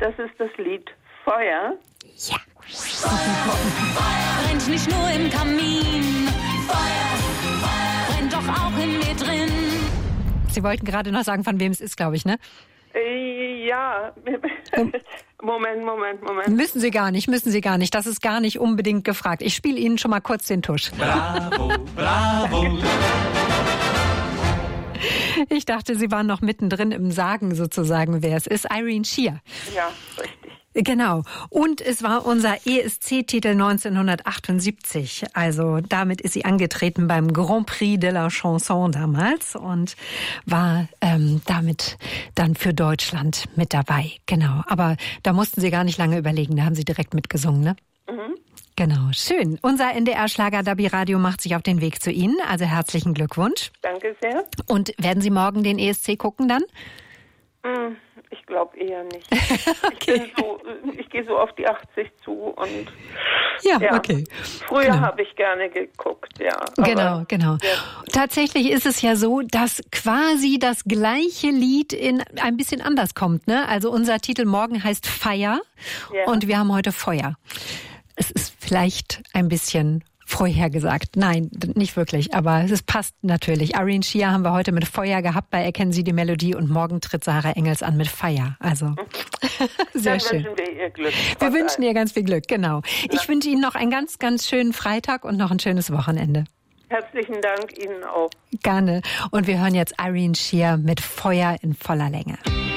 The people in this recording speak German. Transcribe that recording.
das ist das Lied Feuer. Ja. Feuer brennt nicht nur im Kamin, Feuer brennt doch auch in mir drin. Sie wollten gerade noch sagen, von wem es ist, glaube ich, ne? Ja. Moment. Müssen Sie gar nicht. Das ist gar nicht unbedingt gefragt. Ich spiele Ihnen schon mal kurz den Tusch. Bravo, bravo. Ich dachte, Sie waren noch mittendrin im Sagen sozusagen, wer es ist. Irene Shear. Ja, richtig. Genau. Und es war unser ESC-Titel 1978. Also damit ist sie angetreten beim Grand Prix de la Chanson damals und war damit dann für Deutschland mit dabei. Genau. Aber da mussten Sie gar nicht lange überlegen. Da haben Sie direkt mitgesungen, ne? Mhm. Genau. Schön. Unser NDR-Schlager Dabi Radio macht sich auf den Weg zu Ihnen. Also herzlichen Glückwunsch. Danke sehr. Und werden Sie morgen den ESC gucken dann? Ich glaube eher nicht. Okay. Ich gehe so auf die 80 zu und ja, okay. Früher habe ich gerne geguckt, ja. Genau. Tatsächlich ist es ja so, dass quasi das gleiche Lied ein bisschen anders kommt, ne? Also unser Titel morgen heißt Feier und wir haben heute Feuer. Es ist vielleicht ein bisschen vorhergesagt. Nein, nicht wirklich, aber es passt natürlich. Irene Shear haben wir heute mit Feuer gehabt, bei Erkennen Sie die Melodie und morgen tritt Sarah Engels an mit Feier. Also sehr schön. Dann wünschen wir ihr Glück. Wir wünschen ihr ganz viel Glück, genau. Ich wünsche Ihnen noch einen ganz, ganz schönen Freitag und noch ein schönes Wochenende. Herzlichen Dank Ihnen auch. Gerne. Und wir hören jetzt Irene Shear mit Feuer in voller Länge.